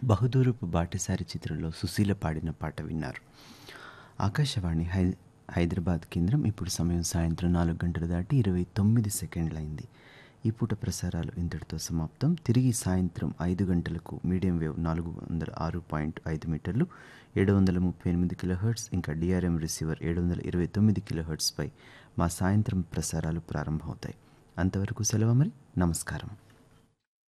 బహుదూరపు బాటసారి చిత్రంలో సుశీల పాడిన పాట విన్నారు. ఆకాశవాణి హైదరాబాద్ కేంద్రం. ఇప్పుడు సమయం సాయంత్రం 4 గంటలు దాటి 29 సెకండ్లయింది. ఈ పూట ప్రసారాలు ఇంతటితో సమాప్తం. తిరిగి సాయంత్రం 5 గంటలకు మీడియం వేవ్ 406.5 మీటర్లు 738 కిలోహెర్ట్జ్, ఇంకా డిఆర్ఎం రిసీవర్ 729 కిలోహెర్ట్జ్పై మా సాయంత్రం ప్రసారాలు ప్రారంభమవుతాయి. అంతవరకు సెలవు మరి. నమస్కారం.